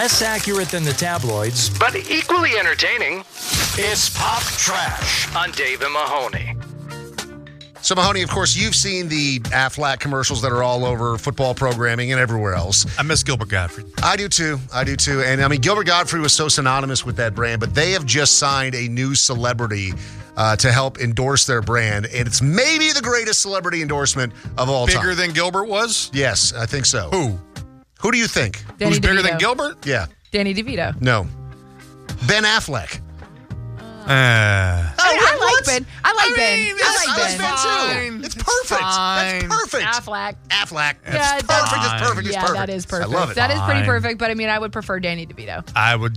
Less accurate than the tabloids, but equally entertaining. It's Pop Trash on Dave and Mahoney. So, Mahoney, of course, you've seen the Aflac commercials that are all over football programming and everywhere else. I miss Gilbert Gottfried. I do too. And I mean, Gilbert Gottfried was so synonymous with that brand, but they have just signed a new celebrity to help endorse their brand. And it's maybe the greatest celebrity endorsement of all time. Bigger than Gilbert was? Yes, I think so. Who do you think? Danny Who's bigger DeVito. than Gilbert? Yeah. Danny DeVito. No. Ben Affleck. I like Ben. I like Ben. Too. It's perfect. That's perfect. Affleck. It's perfect. It's perfect. It's Yeah, perfect. that is perfect. I love it. That is pretty Fine. perfect, but I mean, I would prefer Danny DeVito. I would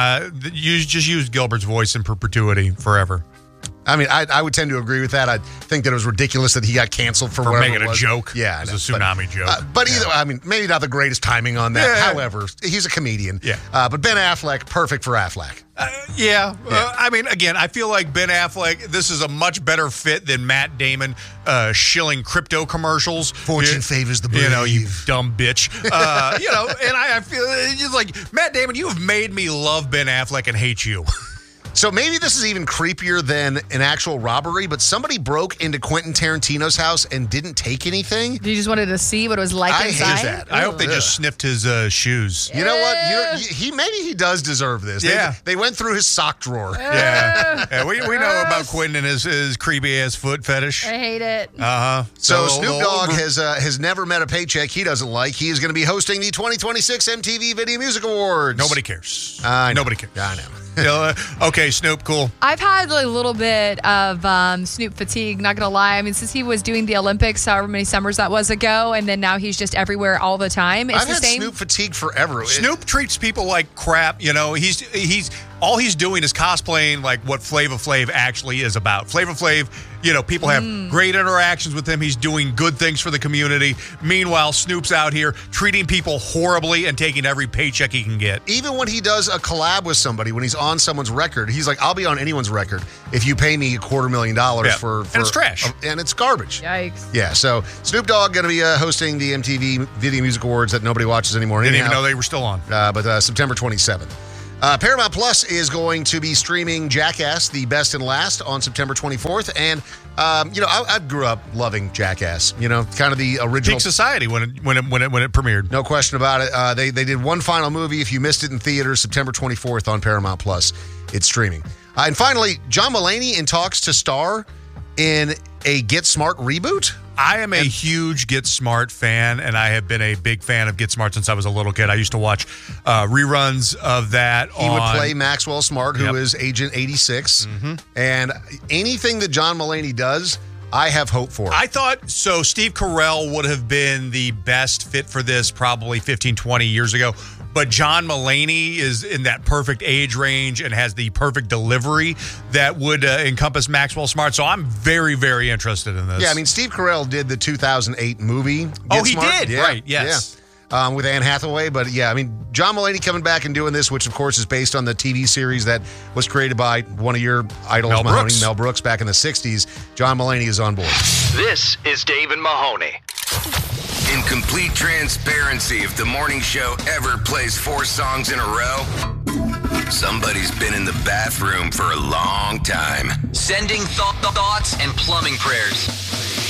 use Gilbert's voice in perpetuity forever. I mean, I would tend to agree with that. I think that it was ridiculous that he got canceled for whatever making it a was. joke. Yeah, It was a tsunami joke. But either, I mean, maybe not the greatest timing on that. Yeah. However, he's a comedian. Yeah. But Ben Affleck, perfect for Affleck. I mean, again, I feel like Ben Affleck, this is a much better fit than Matt Damon shilling crypto commercials. Fortune favors the brave. You know, you dumb bitch. And I feel it's like, Matt Damon, you have made me love Ben Affleck and hate you. So maybe this is even creepier than an actual robbery, but somebody broke into Quentin Tarantino's house and didn't take anything. You just wanted to see what it was like I inside? hate that. I hope they just sniffed his shoes. You know what? Maybe he does deserve this. Yeah. They went through his sock drawer. Yeah, we know about Quentin and his creepy ass foot fetish. I hate it. So Snoop Dogg has never met a paycheck he doesn't like. He is going to be hosting the 2026 MTV Video Music Awards. Nobody cares. Nobody cares. I know. Okay, Snoop, cool. I've had a little bit of Snoop fatigue, not going to lie. I mean, since he was doing the Olympics however many summers that was ago, and then now he's just everywhere all the time. It's I've the had same. Snoop fatigue forever. Snoop treats people like crap. You know, he's all he's doing is cosplaying like what Flava Flav actually is about. Flava Flav, you know, people have great interactions with him. He's doing good things for the community. Meanwhile, Snoop's out here treating people horribly and taking every paycheck he can get. Even when he does a collab with somebody, when he's on someone's record, he's like, I'll be on anyone's record if you pay me $250,000 for And it's trash. And it's garbage. Yikes. Yeah, so Snoop Dogg going to be hosting the MTV Video Music Awards that nobody watches anymore. Didn't even know they were still on. But September 27th. Paramount Plus is going to be streaming Jackass, The Best and Last, on September 24th. And, I grew up loving Jackass. You know, kind of the original. Peak Society when it premiered. No question about it. They did one final movie. If you missed it in theaters, September 24th on Paramount Plus. It's streaming. And finally, John Mulaney in talks to star in a Get Smart reboot. I am a huge Get Smart fan, and I have been a big fan of Get Smart since I was a little kid. I used to watch reruns of that. He would play Maxwell Smart, who is Agent 86. Mm-hmm. And anything that John Mulaney does, I have hope for. I thought so. Steve Carell would have been the best fit for this probably 15, 20 years ago. But John Mulaney is in that perfect age range and has the perfect delivery that would encompass Maxwell Smart. So I'm very, very interested in this. Yeah, I mean, Steve Carell did the 2008 movie. He did? Yeah, right, yes. Yeah. With Anne Hathaway. But yeah, I mean, John Mulaney coming back and doing this, which of course is based on the TV series that was created by one of your idols, Mel Brooks, back in the 60s. John Mulaney is on board. This is Dave and Mahoney. In complete transparency, if the morning show ever plays 4 songs in a row, somebody's been in the bathroom for a long time. Sending thoughts and plumbing prayers.